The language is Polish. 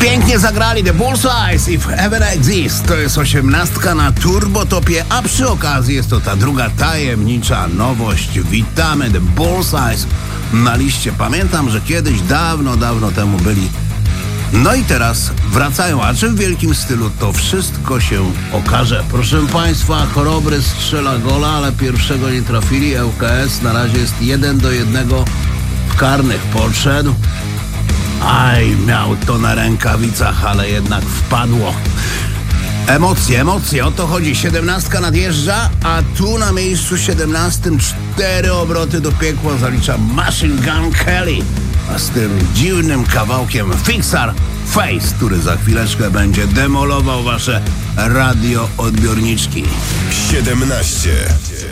Pięknie zagrali The Bullseyes, If Ever Exist. To jest 18 na Turbotopie, a przy okazji jest to ta druga tajemnicza nowość. Witamy The Bullseyes na liście. Pamiętam, że kiedyś, dawno temu byli. No i teraz wracają, a czy w wielkim stylu, to wszystko się okaże. Proszę Państwa, Chorobry strzela gola, ale pierwszego nie trafili. ŁKS na razie jest 1-1 w karnych. Podszedł. Aj, miał to na rękawicach, ale jednak wpadło. Emocje, o to chodzi. 17 nadjeżdża, a tu na miejscu 17 4 obroty do piekła zalicza Machine Gun Kelly. A z tym dziwnym kawałkiem Fixer Face, który za chwileczkę będzie demolował wasze radioodbiorniczki. 17.